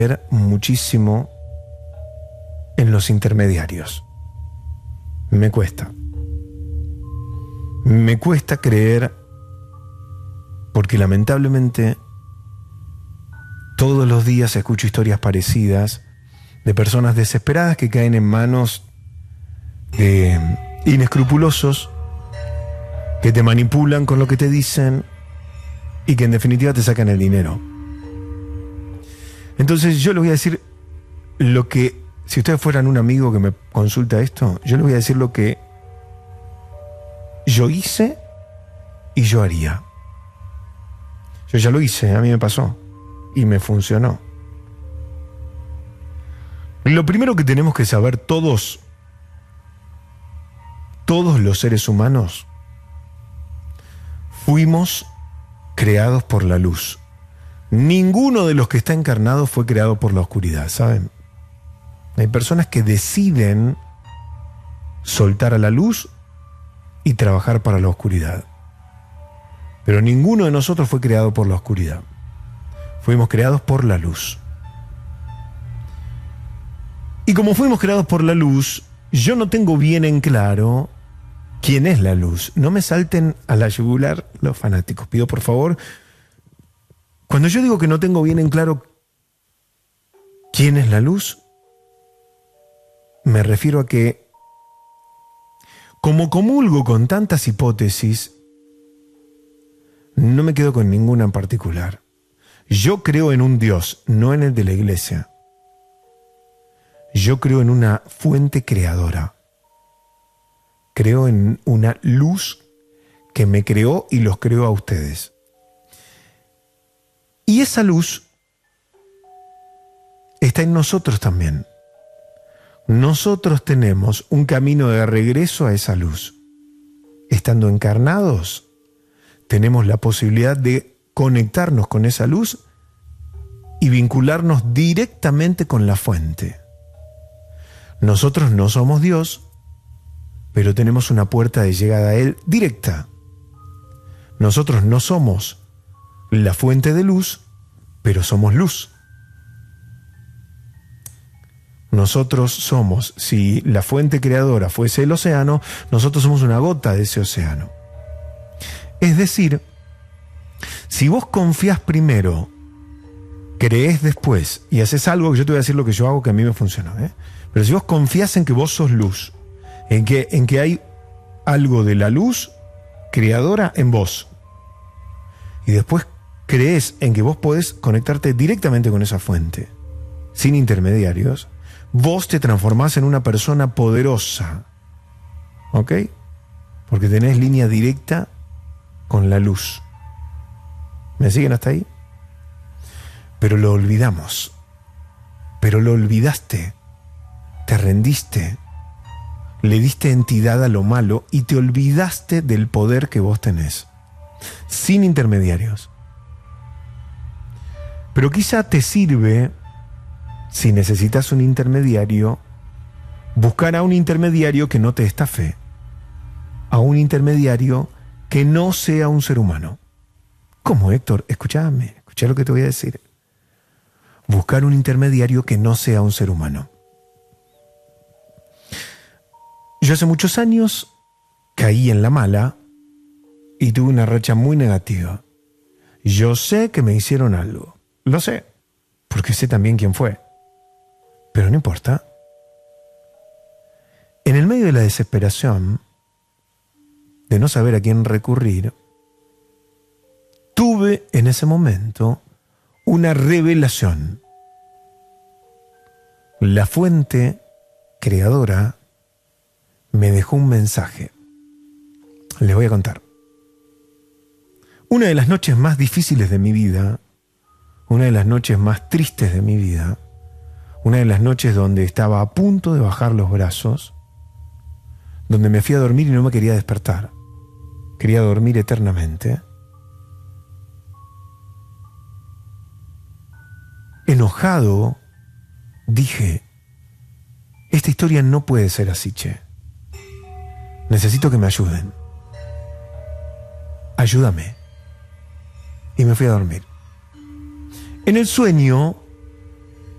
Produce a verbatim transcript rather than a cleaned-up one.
muchísimo en los intermediarios. Me cuesta. Me cuesta creer porque lamentablemente todos los días escucho historias parecidas de personas desesperadas que caen en manos de inescrupulosos que te manipulan con lo que te dicen y que en definitiva te sacan el dinero. Entonces yo les voy a decir lo que, si ustedes fueran un amigo que me consulta esto, yo les voy a decir lo que yo hice y yo haría. Yo ya lo hice, a mí me pasó y me funcionó. Lo primero que tenemos que saber todos, todos los seres humanos, fuimos creados por la luz. Ninguno de los que está encarnado fue creado por la oscuridad, ¿saben? Hay personas que deciden soltar a la luz y trabajar para la oscuridad. Pero ninguno de nosotros fue creado por la oscuridad. Fuimos creados por la luz. Y como fuimos creados por la luz, yo no tengo bien en claro quién es la luz. No me salten a la yugular los fanáticos. Pido por favor, cuando yo digo que no tengo bien en claro quién es la luz, me refiero a que, como comulgo con tantas hipótesis, no me quedo con ninguna en particular. Yo creo en un Dios, no en el de la iglesia. Yo creo en una fuente creadora. Creo en una luz que me creó y los creó a ustedes. Y esa luz está en nosotros también. Nosotros tenemos un camino de regreso a esa luz. Estando encarnados, tenemos la posibilidad de conectarnos con esa luz y vincularnos directamente con la fuente. Nosotros no somos Dios, pero tenemos una puerta de llegada a Él directa. Nosotros no somos la fuente de luz, pero somos luz. Nosotros somos, si la fuente creadora fuese el océano, nosotros somos una gota de ese océano. Es decir, si vos confías primero, creés después y haces algo, que yo te voy a decir lo que yo hago que a mí me funcionó, ¿eh? Pero si vos confías en que vos sos luz, en que, en que hay algo de la luz creadora en vos, y después creés en que vos podés conectarte directamente con esa fuente, sin intermediarios, vos te transformás en una persona poderosa, ¿ok? Porque tenés línea directa con la luz. ¿Me siguen hasta ahí? Pero lo olvidamos. Pero lo olvidaste. Te rendiste. Le diste entidad a lo malo y te olvidaste del poder que vos tenés. Sin intermediarios. Pero quizá te sirve, si necesitas un intermediario, buscar a un intermediario que no te estafe. A un intermediario que no sea un ser humano. ¿Cómo, Héctor? Escúchame, escucha lo que te voy a decir. Buscar un intermediario que no sea un ser humano. Yo hace muchos años caí en la mala y tuve una racha muy negativa. Yo sé que me hicieron algo. Lo sé, porque sé también quién fue. Pero no importa. En el medio de la desesperación, de no saber a quién recurrir, tuve en ese momento una revelación. La fuente creadora me dejó un mensaje. Les voy a contar. Una de las noches más difíciles de mi vida, una de las noches más tristes de mi vida, una de las noches donde estaba a punto de bajar los brazos, donde me fui a dormir y no me quería despertar. Quería dormir eternamente. Enojado, dije, esta historia no puede ser así, che. Necesito que me ayuden. Ayúdame. Y me fui a dormir. En el sueño